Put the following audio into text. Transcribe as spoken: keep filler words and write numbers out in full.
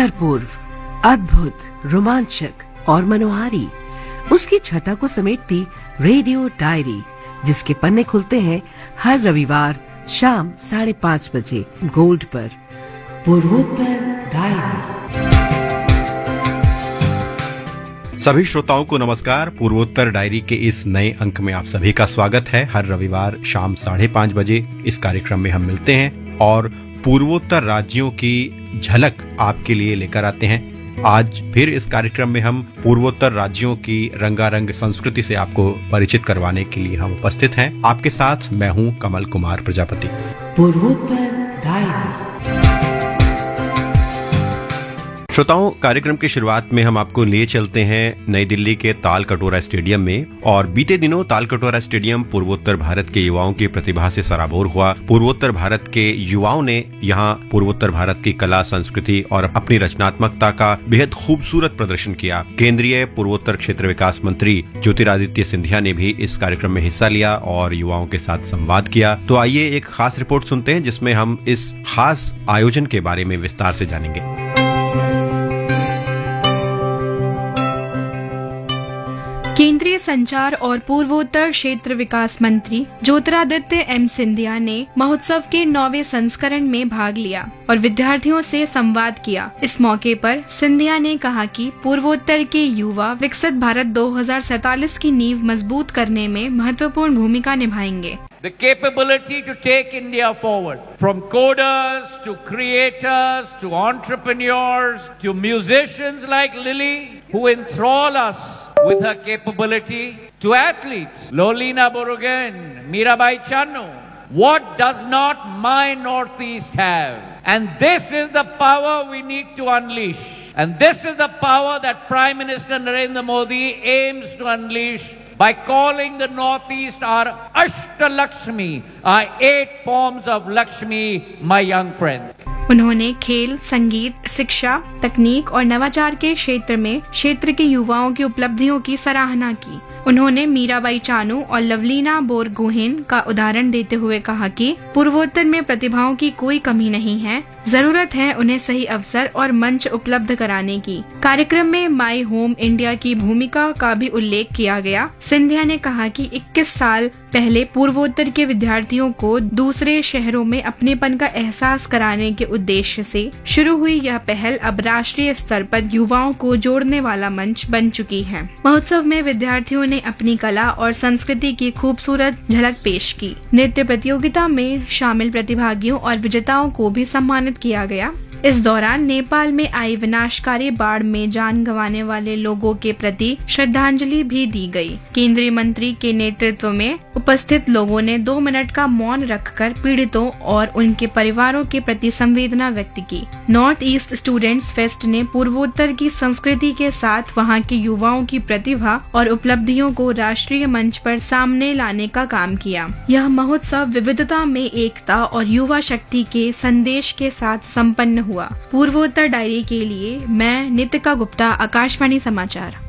उत्तर पूर्व, अद्भुत, रोमांचक और मनोहारी, उसकी छटा को समेटती रेडियो डायरी, जिसके पन्ने खुलते हैं हर रविवार शाम साढ़े पाँच बजे गोल्ड पर। पूर्वोत्तर डायरी। सभी श्रोताओं को नमस्कार। पूर्वोत्तर डायरी के इस नए अंक में आप सभी का स्वागत है। हर रविवार शाम साढ़े पाँच बजे इस कार्यक्रम में हम मिलते हैं और पूर्वोत्तर राज्यों की झलक आपके लिए लेकर आते हैं। आज फिर इस कार्यक्रम में हम पूर्वोत्तर राज्यों की रंगारंग संस्कृति से आपको परिचित करवाने के लिए हम उपस्थित हैं। आपके साथ मैं हूं कमल कुमार प्रजापति। पूर्वोत्तर डायरी। श्रोताओं, कार्यक्रम की शुरुआत में हम आपको ले चलते हैं नई दिल्ली के ताल कटोरा स्टेडियम में। और बीते दिनों ताल कटोरा स्टेडियम पूर्वोत्तर भारत के युवाओं की प्रतिभा से सराबोर हुआ। पूर्वोत्तर भारत के युवाओं ने यहाँ पूर्वोत्तर भारत की कला, संस्कृति और अपनी रचनात्मकता का बेहद खूबसूरत प्रदर्शन किया। केंद्रीय पूर्वोत्तर क्षेत्र विकास मंत्री ज्योतिरादित्य सिंधिया ने भी इस कार्यक्रम में हिस्सा लिया और युवाओं के साथ संवाद किया। तो आइए एक खास रिपोर्ट सुनते हैं जिसमें हम इस खास आयोजन के बारे में विस्तार से जानेंगे। केंद्रीय संचार और पूर्वोत्तर क्षेत्र विकास मंत्री ज्योतिरादित्य एम सिंधिया ने महोत्सव के नौवें संस्करण में भाग लिया और विद्यार्थियों से संवाद किया। इस मौके पर सिंधिया ने कहा कि पूर्वोत्तर के युवा विकसित भारत दो हज़ार सैंतालीस की नींव मजबूत करने में महत्वपूर्ण भूमिका निभाएंगे। The capability to take India forward, from coders to creators to entrepreneurs to musicians like Lily, who enthrall us with her capability, to athletes, Lolina Borogan, Mirabai Channu. What does not my Northeast have? And this is the power we need to unleash. And this is the power that Prime Minister Narendra Modi aims to unleash by calling the Northeast our Ashtalakshmi, our eight forms of Lakshmi, my young friend. उन्होंने खेल, संगीत, शिक्षा, तकनीक और नवाचार के क्षेत्र में क्षेत्र के युवाओं की उपलब्धियों की सराहना की। उन्होंने मीराबाई चानू और लवलीना बोरगोहेन का उदाहरण देते हुए कहा कि पूर्वोत्तर में प्रतिभाओं की कोई कमी नहीं है, जरूरत है उन्हें सही अवसर और मंच उपलब्ध कराने की। कार्यक्रम में माई होम इंडिया की भूमिका का भी उल्लेख किया गया। सिंधिया ने कहा कि इक्कीस साल पहले पूर्वोत्तर के विद्यार्थियों को दूसरे शहरों में अपनेपन का एहसास कराने के उद्देश्य से शुरू हुई यह पहल अब राष्ट्रीय स्तर पर युवाओं को जोड़ने वाला मंच बन चुकी है। महोत्सव में विद्यार्थियों ने अपनी कला और संस्कृति की खूबसूरत झलक पेश की। नृत्य प्रतियोगिता में शामिल प्रतिभागियों और विजेताओं को भी सम्मानित किया गया। इस दौरान नेपाल में आई विनाशकारी बाढ़ में जान गंवाने वाले लोगों के प्रति श्रद्धांजलि भी दी गई। केंद्रीय मंत्री के नेतृत्व में उपस्थित लोगों ने दो मिनट का मौन रखकर पीड़ितों और उनके परिवारों के प्रति संवेदना व्यक्त की। नॉर्थ ईस्ट स्टूडेंट्स फेस्ट ने पूर्वोत्तर की संस्कृति के साथ वहां के युवाओं की प्रतिभा और उपलब्धियों को राष्ट्रीय मंच पर सामने लाने का काम किया। यह महोत्सव विविधता में एकता और युवा शक्ति के संदेश के साथ संपन्न हुआ। पूर्वोत्तर डायरी के लिए मैं नितिका गुप्ता, आकाशवाणी समाचार।